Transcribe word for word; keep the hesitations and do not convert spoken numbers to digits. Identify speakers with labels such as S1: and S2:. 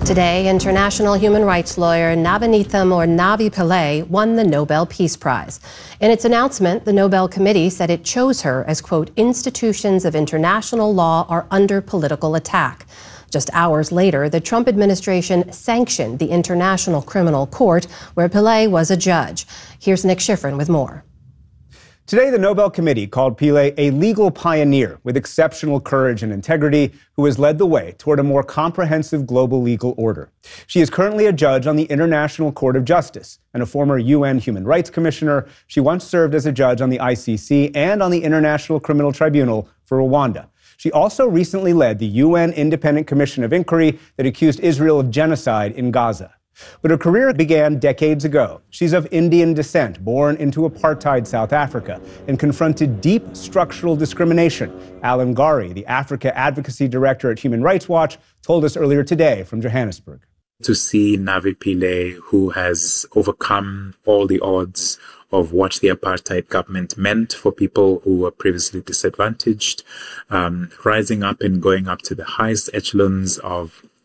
S1: Today, international human rights lawyer Navanitha or Navi Pillay won the Nobel Peace Prize. In its announcement, the Nobel Committee said it chose her as, quote, institutions of international law are under political attack. Just hours later, the Trump administration sanctioned the International Criminal Court, where Pillay was a judge. Here's Nick Schifrin with more.
S2: Today, the Nobel Committee called Pillay a legal pioneer with exceptional courage and integrity who has led the way toward a more comprehensive global legal order. She is currently a judge on the International Court of Justice and a former U N Human Rights Commissioner. She once served as a judge on the I C C and on the International Criminal Tribunal for Rwanda. She also recently led the U N Independent Commission of Inquiry that accused Israel of genocide in Gaza. But her career began decades ago. She's of Indian descent, born into apartheid South Africa, and confronted deep structural discrimination. Alan Gari, the Africa Advocacy Director at Human Rights Watch, told us earlier today from Johannesburg.
S3: To see Navi Pillay, who has overcome all the odds of what the apartheid government meant for people who were previously disadvantaged, um, rising up and going up to the highest echelons of